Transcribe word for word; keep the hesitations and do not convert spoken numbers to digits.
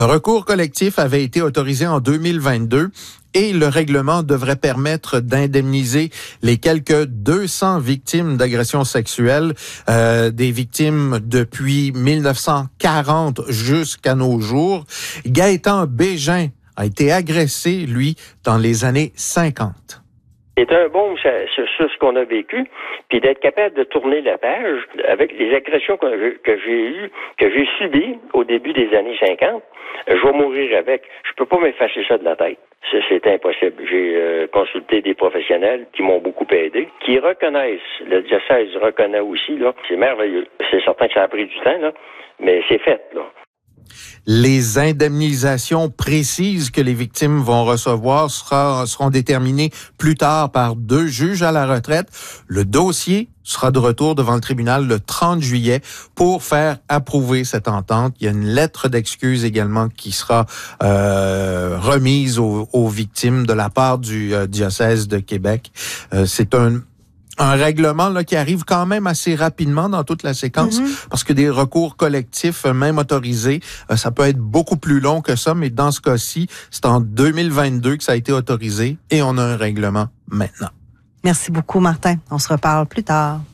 Un recours collectif avait été autorisé en deux mille vingt-deux et le règlement devrait permettre d'indemniser les quelques deux cents victimes d'agressions sexuelles, euh, des victimes depuis mille neuf cent quarante jusqu'à nos jours. Gaétan Bégin a été agressé, lui, dans les années cinquante. C'est un baume sur, sur ce qu'on a vécu, puis d'être capable de tourner la page avec les agressions que, je, que j'ai eues, que j'ai subies au début des années cinquante. Je vais mourir avec. Je peux pas m'effacer ça de la tête. Ça, c'est impossible. J'ai euh, consulté des professionnels qui m'ont beaucoup aidé, qui reconnaissent, le diocèse reconnaît aussi, là. C'est merveilleux. C'est certain que ça a pris du temps, là, mais c'est fait, là. Les indemnisations précises que les victimes vont recevoir sera, seront déterminées plus tard par deux juges à la retraite. Le dossier sera de retour devant le tribunal le trente juillet pour faire approuver cette entente. Il y a une lettre d'excuse également qui sera euh, remise aux, aux victimes de la part du euh, diocèse de Québec. Euh, c'est un Un règlement là qui arrive quand même assez rapidement dans toute la séquence, mm-hmm. parce que des recours collectifs, même autorisés, euh, ça peut être beaucoup plus long que ça, mais dans ce cas-ci, c'est en deux mille vingt-deux que ça a été autorisé et on a un règlement maintenant. Merci beaucoup, Martin. On se reparle plus tard.